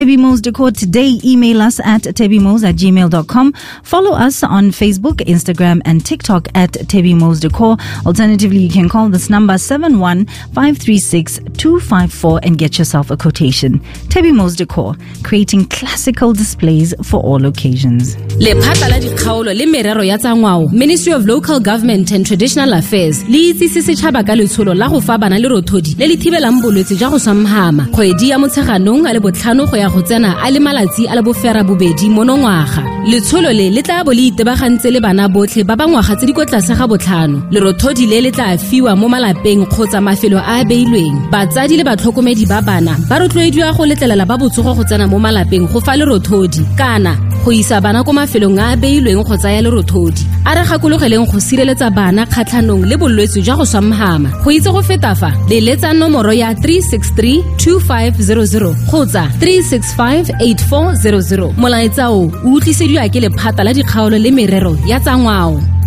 Tebi Mo's Decor today. Email us at tebimos@gmail.com. Follow us on Facebook, Instagram, and TikTok at Tebi Mo's Decor. Alternatively, you can call this number 71536-254 and get yourself a quotation. Tebi Mo's Decor, creating classical displays for all occasions. Lephata la dikgaolo le merero ya tsa ngwao, Ministry of Local Government and Traditional Affairs le itsise setšhaba ka letsholo la go fa bana le rothodi le le thibelang bolwetse jwa go samhama kgwedi ya Motsheganong a le botlhano go ya go tsena a le malatsi a le bofera bobedi monongwaga. Letsholo le tla bo le itebagantse le bana botlhe ba ba ngwaga tse di kwa tlase ga botlhano. Lerothodi le tla fiwa mo malapeng kgotsa mafelo a beilweng. Batsadi le batlhokomedi ba bana ba rotloediwa go letlelela ba botsogo go tsena mo malapeng go fa lerothodi kana go isa bana ko mafelong a beilweng go tsaya lerothodi. A re gakologeleng go sireletsa bana kgatlhanong le bolwetse jwa go samhama. Go itse go feta fa, leletsa nomoro ya 363-2500 kgotsa 365-8400. Molaetsa o utlisediwa ke lephata la dikgaolo le merero ya tsa ngwao.